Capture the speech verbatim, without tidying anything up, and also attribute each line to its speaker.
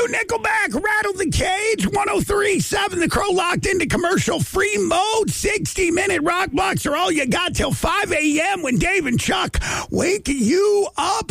Speaker 1: you, Nickelback. Rattle the Cage. one oh three point seven The Crow locked into commercial-free mode. sixty-minute rock blocks are all you got till five a.m. when Dave and Chuck wake you up.